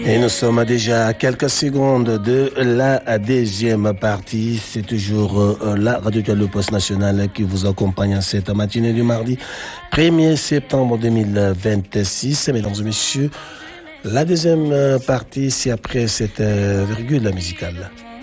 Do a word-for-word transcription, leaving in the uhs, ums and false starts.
Et nous sommes déjà à quelques secondes de la deuxième partie. C'est toujours euh, la Radio Diallo Poste Nationale qui vous accompagne en cette matinée du mardi premier septembre deux mille vingt-six. Mesdames et messieurs, la deuxième partie, c'est après cette euh, virgule musicale.